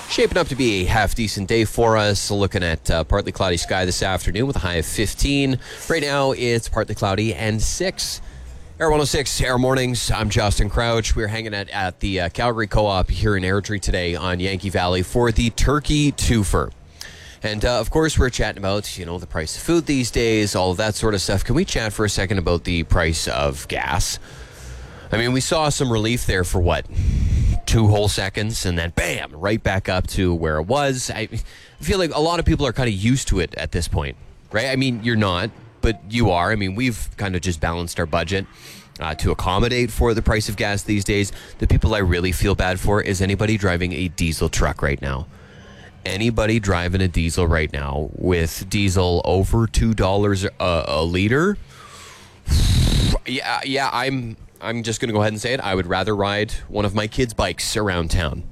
Shaping up to be a half-decent day for us. Looking at partly cloudy sky this afternoon with a high of 15. Right now, it's partly cloudy and 6. Air 106, Air Mornings. I'm Justin Crouch. We're hanging at the Calgary Co-op here in Airdrie today on Yankee Valley for the Turkey Twofer. And, of course, we're chatting about, the price of food these days, all of that sort of stuff. Can we chat for a second about the price of gas? I mean, we saw some relief there for, 2 whole seconds, and then, bam, right back up to where it was. I feel like a lot of people are kind of used to it at this point, right? I mean, you're not, but you are. I mean, we've kind of just balanced our budget to accommodate for the price of gas these days. The people I really feel bad for is anybody driving a diesel truck right now. Anybody driving a diesel right now with diesel over $2 a liter? Yeah, I'm just going to go ahead and say it. I would rather ride one of my kids' bikes around town